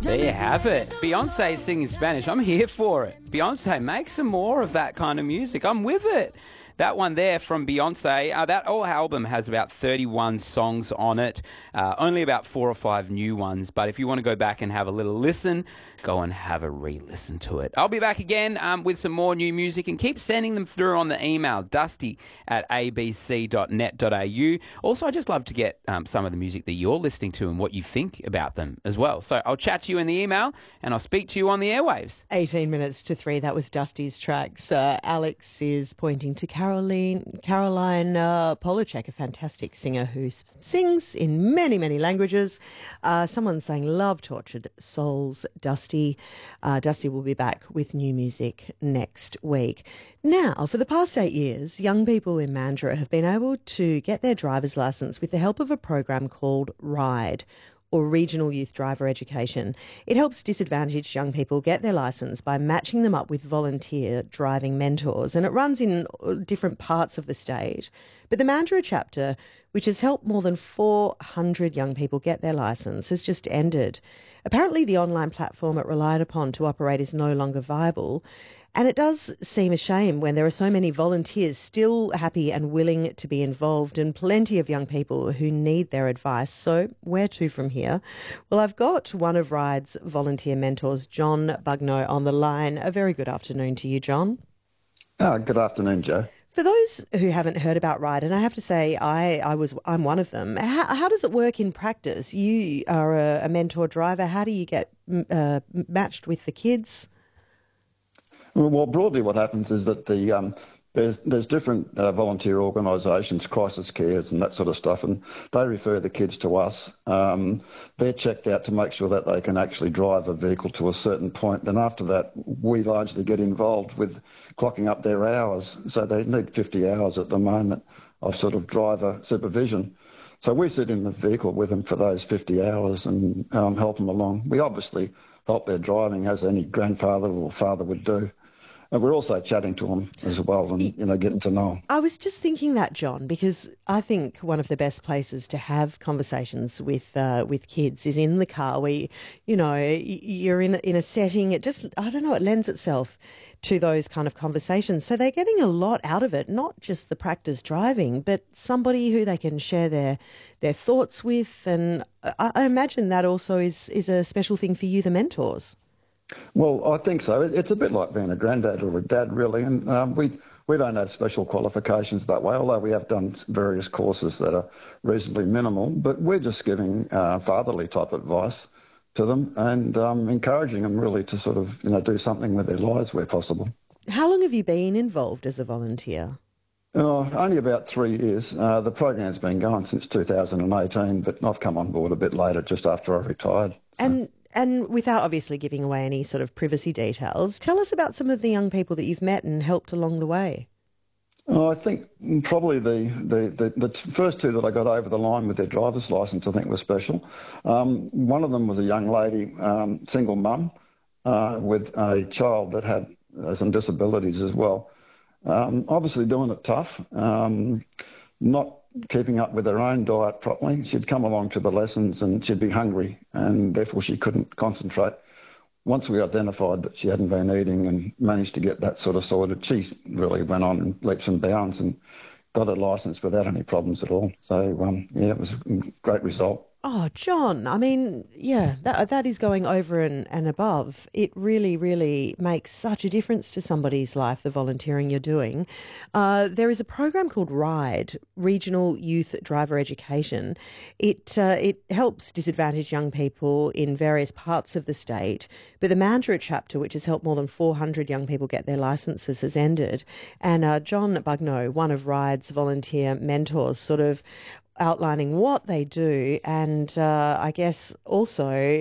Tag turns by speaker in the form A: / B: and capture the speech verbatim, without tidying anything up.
A: There you have it. Beyonce singing Spanish. I'm here for it. Beyonce, make some more of that kind of music. I'm with it. That one there from Beyonce, uh, that whole album has about thirty-one songs on it, uh, only about four or five new ones. But if you want to go back and have a little listen, go and have a re-listen to it. I'll be back again um, with some more new music, and keep sending them through on the email, dusty at a b c dot net dot a u. Also, I just love to get um, some of the music that you're listening to and what you think about them as well. So I'll chat to you in the email, and I'll speak to you on the airwaves.
B: eighteen minutes to three, that was Dusty's tracks. Uh, Alex is pointing to Caroline, Caroline uh, Polachek, a fantastic singer who s- sings in many, many languages. Uh, someone's saying, love Tortured Souls, Dusty. Uh, Dusty will be back with new music next week. Now, for the past eight years, young people in Mandurah have been able to get their driver's licence with the help of a program called RIDE, or Regional Youth Driver Education. It helps disadvantaged young people get their licence by matching them up with volunteer driving mentors, and it runs in different parts of the state. But the Mandurah chapter, which has helped more than four hundred young people get their licence, has just ended. Apparently the online platform it relied upon to operate is no longer viable. And it does seem a shame when there are so many volunteers still happy and willing to be involved, and plenty of young people who need their advice. So where to from here? Well, I've got one of RIDE's volunteer mentors, John Bugno, on the line. A very good afternoon to you, John.
C: Oh, good afternoon, Joe.
B: For those who haven't heard about RIDE, and I have to say I, I was, I'm one of them, how, how does it work in practice? You are a, a mentor driver. How do you get uh, matched with the kids?
C: Well, broadly what happens is that the um, there's there's different uh, volunteer organisations, crisis cares and that sort of stuff, and they refer the kids to us. Um, they're checked out to make sure that they can actually drive a vehicle to a certain point. Then after that, we largely get involved with clocking up their hours. So they need fifty hours at the moment of sort of driver supervision. So we sit in the vehicle with them for those fifty hours and um, help them along. We obviously help their driving as any grandfather or father would do. And we're also chatting to them as well and, you know, getting to know them.
B: I was just thinking that, John, because I think one of the best places to have conversations with uh, with kids is in the car where, you, you know, you're in, in a setting. It just, I don't know, it lends itself to those kind of conversations. So they're getting a lot out of it, not just the practice driving, but somebody who they can share their their thoughts with. And I, I imagine that also is, is a special thing for you, the mentors.
C: Well, I think so. It's a bit like being a granddad or a dad, really. And um, we we don't have special qualifications that way, although we have done various courses that are reasonably minimal. But we're just giving uh, fatherly type advice to them and um, encouraging them really to sort of, you know, do something with their lives where possible.
B: How long have you been involved as a volunteer?
C: Oh, only about three years. Uh, the program's been going since two thousand eighteen, but I've come on board a bit later, just after I retired. So.
B: And and without obviously giving away any sort of privacy details, tell us about some of the young people that you've met and helped along the way.
C: Oh, I think probably the, the, the, the first two that I got over the line with their driver's licence I think were special. Um, one of them was a young lady, um, single mum, uh, with a child that had uh, some disabilities as well. Um, obviously doing it tough, um, not keeping up with her own diet properly. She'd come along to the lessons and she'd be hungry and therefore she couldn't concentrate. Once we identified that she hadn't been eating and managed to get that sort of sorted, she really went on in leaps and bounds and got her licence without any problems at all. So, um, yeah, it was a great result.
B: Oh, John, I mean, yeah, that that is going over and, and above. It really, really makes such a difference to somebody's life, the volunteering you're doing. Uh, there is a program called RIDE, Regional Youth Driver Education. It uh, it helps disadvantaged young people in various parts of the state, but the Mandurah chapter, which has helped more than four hundred young people get their licences, has ended. And uh, John Bugno, one of RIDE's volunteer mentors, sort of outlining what they do and uh, I guess also